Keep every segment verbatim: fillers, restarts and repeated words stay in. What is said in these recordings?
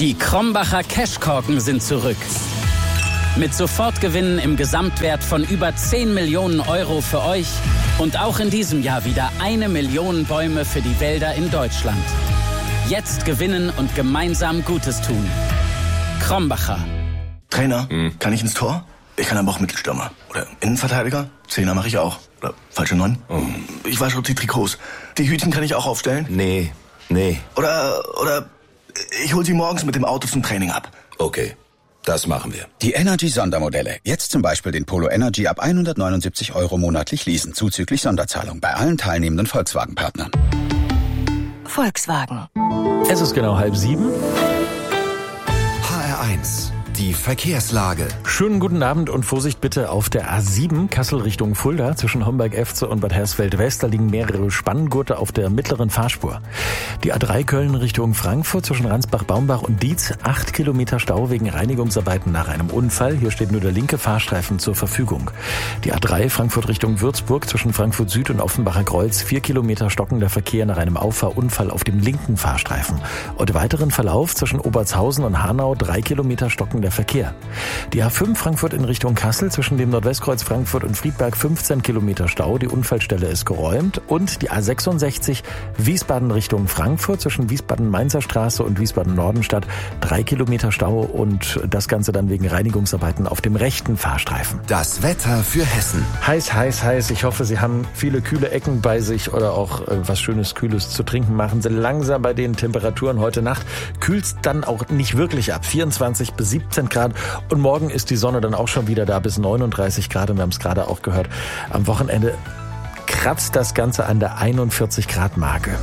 Die Krombacher Cashkorken sind zurück. Mit Sofortgewinnen im Gesamtwert von über zehn Millionen Euro für euch und auch in diesem Jahr wieder eine Million Bäume für die Wälder in Deutschland. Jetzt gewinnen und gemeinsam Gutes tun. Krombacher. Trainer, hm. kann ich ins Tor? Ich kann aber auch Mittelstürmer. Oder Innenverteidiger? Zehner mache ich auch. Oder falsche Neun? Oh. Ich wasche auch die Trikots. Die Hütchen kann ich auch aufstellen? Nee, nee. Oder, oder ich hol sie morgens mit dem Auto zum Training ab. Okay, das machen wir. Die Energy-Sondermodelle. Jetzt zum Beispiel den Polo Energy ab hundertneunundsiebzig Euro monatlich leasen, zuzüglich Sonderzahlung bei allen teilnehmenden Volkswagen-Partnern. Volkswagen. Es ist genau halb sieben. H R eins. Die Verkehrslage. Schönen guten Abend und Vorsicht bitte auf der A sieben, Kassel Richtung Fulda, zwischen Homberg-Efze und Bad Hersfeld-West. Da liegen mehrere Spanngurte auf der mittleren Fahrspur. Die A drei Köln Richtung Frankfurt zwischen Ransbach-Baumbach und Dietz. Acht Kilometer Stau wegen Reinigungsarbeiten nach einem Unfall. Hier steht nur der linke Fahrstreifen zur Verfügung. Die A drei Frankfurt Richtung Würzburg zwischen Frankfurt Süd und Offenbacher Kreuz. Vier Kilometer stockender Verkehr nach einem Auffahrunfall auf dem linken Fahrstreifen. Und weiteren Verlauf zwischen Obertshausen und Hanau. Drei Kilometer stockender Verkehr. Die A fünf Frankfurt in Richtung Kassel zwischen dem Nordwestkreuz Frankfurt und Friedberg fünfzehn Kilometer Stau. Die Unfallstelle ist geräumt. Und die A sechsundsechzig Wiesbaden Richtung Frankfurt zwischen Wiesbaden-Mainzer Straße und Wiesbaden-Nordenstadt. Drei Kilometer Stau und das Ganze dann wegen Reinigungsarbeiten auf dem rechten Fahrstreifen. Das Wetter für Hessen. Heiß, heiß, heiß. Ich hoffe, Sie haben viele kühle Ecken bei sich oder auch äh, was Schönes, Kühles zu trinken. Machen Sie langsam bei den Temperaturen heute Nacht. Kühlt's dann auch nicht wirklich ab. vierundzwanzig bis siebzehn Grad. Und morgen ist die Sonne dann auch schon wieder da bis neununddreißig Grad. Und wir haben es gerade auch gehört. Am Wochenende kratzt das Ganze an der einundvierzig Grad Marke.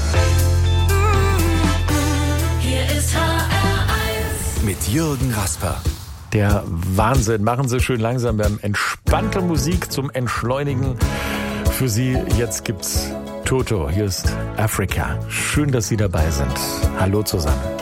Hier ist H R eins. Mit Jürgen Rasper. Der Wahnsinn. Machen Sie schön langsam. Wir haben entspannte Musik zum Entschleunigen. Für Sie jetzt gibt's Toto. Hier ist Afrika. Schön, dass Sie dabei sind. Hallo zusammen.